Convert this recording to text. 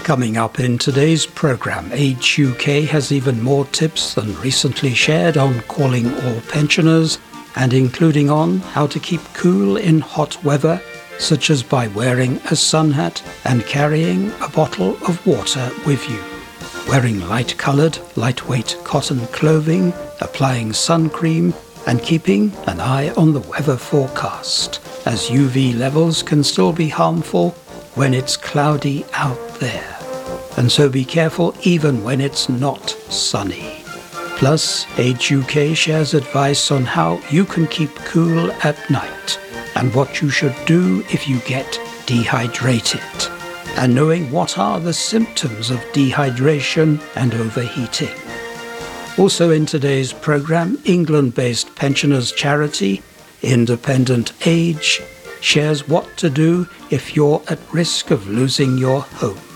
Coming up in today's programme, Age UK has even more tips than recently shared on calling all pensioners, and including on how to keep cool in hot weather, such as by wearing a sun hat and carrying a bottle of water with you, wearing light-coloured, lightweight cotton clothing, applying sun cream, and keeping an eye on the weather forecast, as UV levels can still be harmful when it's cloudy out there. And so be careful even when it's not sunny. Plus, Age UK shares advice on how you can keep cool at night and what you should do if you get dehydrated, and knowing what are the symptoms of dehydration and overheating. Also in today's programme, England-based pensioners charity Independent Age shares what to do if you're at risk of losing your home.